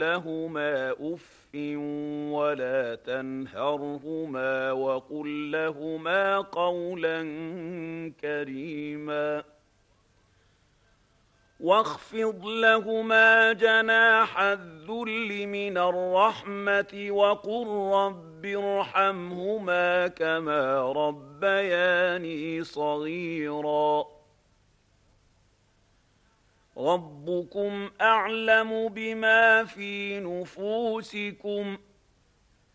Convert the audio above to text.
لهما أف ولا تنهرهما وقل لهما قولا كريما واخفض لهما جناح الذل من الرحمة وقل رب ارحمهما كما ربياني صغيرا ربكم أعلم بما في نفوسكم